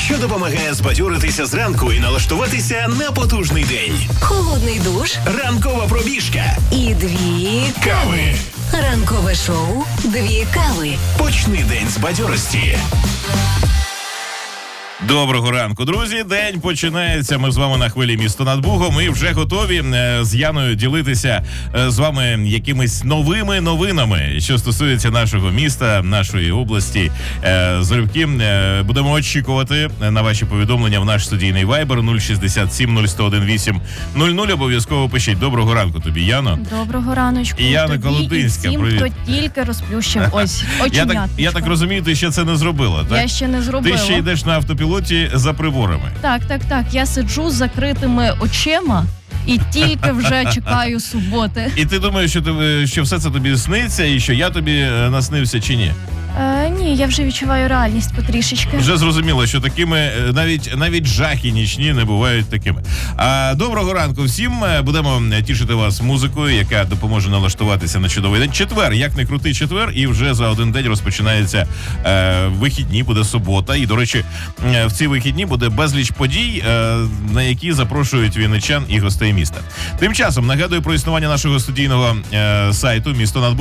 що допомагає збадьоритися зранку і налаштуватися на потужний день. Холодний душ. Ранкова пробіжка. І 2 кави. Ранкове шоу 2 кави. Почни день з бадьорості. Доброго ранку, друзі. День починається. Ми з вами на хвилі «Місто над Бугом» і вже готові з Яною ділитися з вами якимись новими новинами, що стосується нашого міста, нашої області. Залюбки будемо очікувати на ваші повідомлення в наш студійний вайбер 067 01 8 00. Обов'язково пишіть. Доброго ранку тобі, Яно. Доброго раночку. І Яна тобі, Колодинська. і всім, Привіт. хто тільки розплющив ось оченяточко. Я так розумію, ти ще це не зробила, так? Я ще не зробила. Ти ще йдеш на автопілоті за приборами. Так. Я сиджу з закритими очима і тільки вже чекаю суботи. І ти думаєш, що все це тобі сниться, і що я тобі наснився чи ні? Ні, я вже відчуваю реальність потрішечки. Вже зрозуміло, що такими навіть жахи нічні не бувають такими. Доброго ранку всім. Будемо тішити вас музикою, яка допоможе налаштуватися на чудовий день. Четвер, як не крутий четвер, і вже за один день розпочинається вихідні, буде субота. І, до речі, в ці вихідні буде безліч подій, на які запрошують вінничан і гостей міста. Тим часом нагадую про існування нашого студійного сайту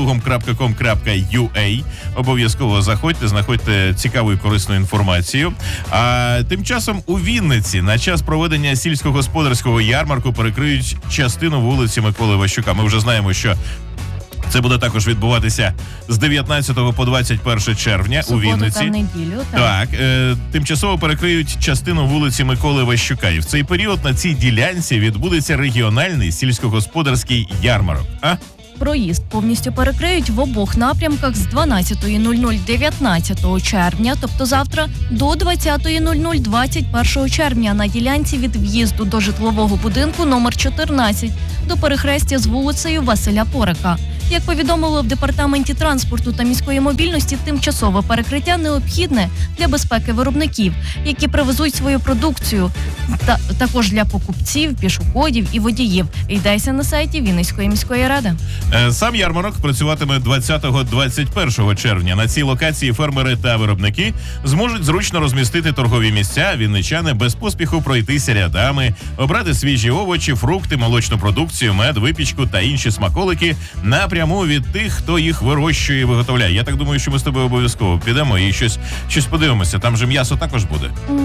mistonadbugom.com.ua. Обов'язково заходьте, знаходьте цікаву і корисну інформацію. А тим часом у Вінниці на час проведення сільськогосподарського ярмарку перекриють частину вулиці Миколи Ващука. Ми вже знаємо, що це буде також відбуватися з 19 по 21 червня у Вінниці. Та неділю, так. Тимчасово перекриють частину вулиці Миколи Ващука. І в цей період на цій ділянці відбудеться регіональний сільськогосподарський ярмарок. Проїзд повністю перекриють в обох напрямках з 12:00 19 червня, тобто завтра, до 20:00 21 червня на ділянці від в'їзду до житлового будинку номер 14 до перехрестя з вулицею Василя Порика. Як повідомили в Департаменті транспорту та міської мобільності, тимчасове перекриття необхідне для безпеки виробників, які привезуть свою продукцію, також для покупців, пішоходів і водіїв. Йдеться на сайті Вінницької міської ради. Сам ярмарок працюватиме 20-21 червня. На цій локації фермери та виробники зможуть зручно розмістити торгові місця, вінничани без поспіху пройтися рядами, обрати свіжі овочі, фрукти, молочну продукцію, мед, випічку та інші смаколики напряму від тих, хто їх вирощує і виготовляє. Я так думаю, що ми з тобою обов'язково підемо і щось подивимося. Там же м'ясо також буде.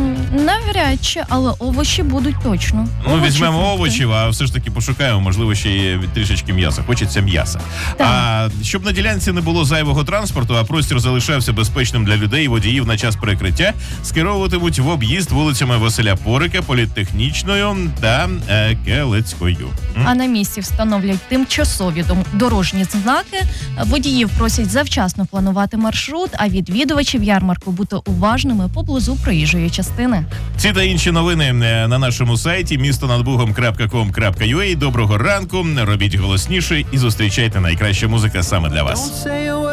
Навряд чи, але овочі будуть точно. Візьмемо фрукти. овочів, а все ж таки пошукаємо, можливо, ще є трішечки м'яса. Хочеться м'яса. А щоб на ділянці не було зайвого транспорту, а простір залишався безпечним для людей і водіїв на час перекриття, скеровуватимуть в об'їзд вулицями Василя Порика, Політехнічною та Келецькою. А на місці встановлять тимчасові дорожні знаки. Водіїв просять завчасно планувати маршрут, а відвідувачів ярмарку бути уважними поблизу проїжджої частини. Ці та інші новини на нашому сайті mistonadbugom.com.ua. Доброго ранку, робіть голосніше і зустрічайте найкраща музика саме для вас.